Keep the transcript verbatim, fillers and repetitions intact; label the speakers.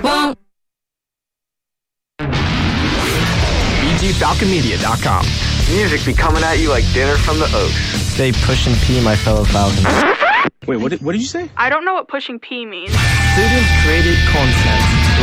Speaker 1: B G Falcon Media dot com.
Speaker 2: Music be coming at you like dinner from the Oaks.
Speaker 3: Stay pushing P, my fellow Falcons.
Speaker 4: Wait, what did, what did you say?
Speaker 5: I don't know what pushing P means.
Speaker 3: Student-created content.